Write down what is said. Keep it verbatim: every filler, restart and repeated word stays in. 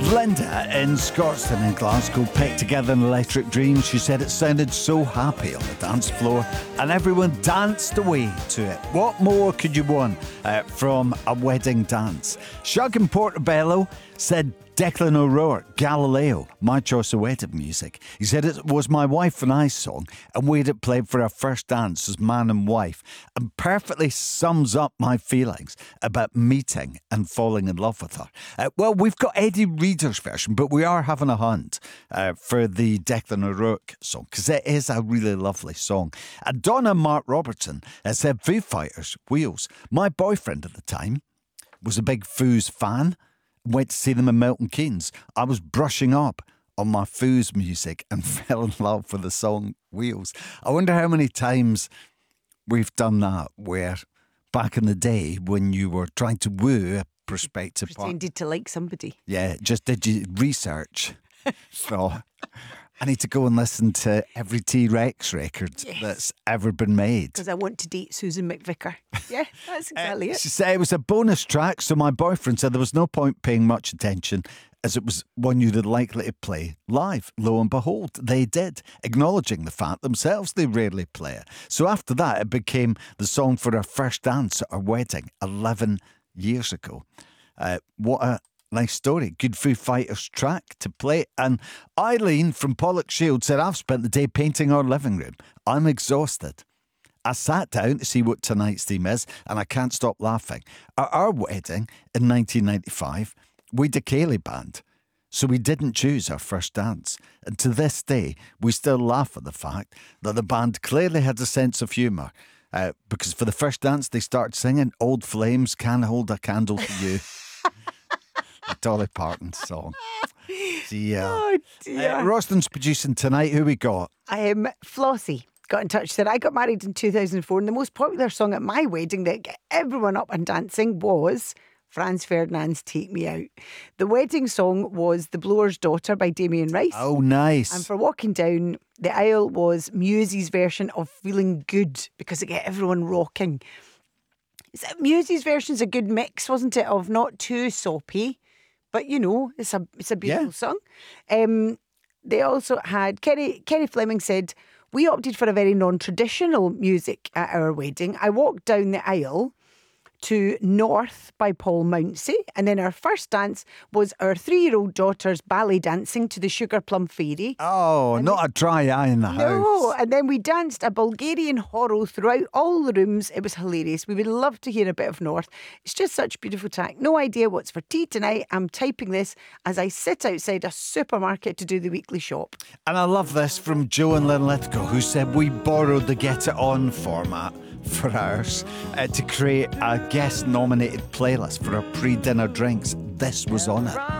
Linda in Scotstoun in Glasgow picked together an Electric Dream. She said it sounded so happy on the dance floor and everyone danced away to it. What more could you want uh, from a wedding dance? Shug in Portobello said Declan O'Rourke, Galileo, my choice of wedding music. He said it was my wife and I song and we had it played for our first dance as man and wife, and perfectly sums up my feelings about meeting and falling in love with her. Uh, well, we've got Eddie Reader's version, but we are having a hunt uh, for the Declan O'Rourke song because it is a really lovely song. And Donna Mark Robertson has said Foo Fighters, Wheels. My boyfriend at the time was a big Foos fan. Went to see them in Milton Keynes. I was brushing up on my Foos music and fell in love with the song Wheels. I wonder how many times we've done that where back in the day when you were trying to woo a prospective partner. Pretended to like somebody. Yeah, just did you research. So I need to go and listen to every T-Rex record Yes. that's ever been made. Because I want to date Susan McVicker. Yeah, that's exactly Uh, it. She said it was a bonus track, so my boyfriend said there was no point paying much attention as it was one you'd likely to play live. Lo and behold, they did, acknowledging the fact themselves they rarely play it. So after that, it became the song for our first dance at our wedding eleven years ago. Uh, what a nice story. Good Foo Fighters track to play. And Eileen from Pollock Shield said, I've spent the day painting our living room. I'm exhausted. I sat down to see what tonight's theme is, and I can't stop laughing. At our wedding in nineteen ninety-five, we had a Cayley band, so we didn't choose our first dance. And to this day, we still laugh at the fact that the band clearly had a sense of humour, uh, because for the first dance, they started singing Old Flames Can't Hold a Candle to You. A Dolly Parton song. Yeah. Oh dear. Uh, Roston's producing tonight. Who we got? Um, Flossie got in touch, said, I got married in two thousand four and the most popular song at my wedding that got everyone up and dancing was Franz Ferdinand's Take Me Out. The wedding song was The Blower's Daughter by Damien Rice. Oh, nice. And for walking down the aisle was Musy's version of Feeling Good because it got everyone rocking. Musy's version's a good mix, wasn't it, of not too soppy, but you know, it's a it's a beautiful Yeah. song. Um, they also had Kerry Kerry Fleming said, we opted for a very non-traditional music at our wedding. I walked down the aisle to North by Paul Mounsey, and then our first dance was our three-year-old daughter's ballet dancing to the Sugar Plum Fairy. Oh, not a dry eye in the No, house. and then we danced a Bulgarian horo throughout all the rooms. It was hilarious. We would love to hear a bit of North. It's just such a beautiful track. No idea what's for tea tonight. I'm typing this as I sit outside a supermarket to do the weekly shop. And I love this from Joe and Lynn Lithgow, who said we borrowed the Get It On format for ours uh, to create a guest-nominated playlist for our pre-dinner drinks. This was on it.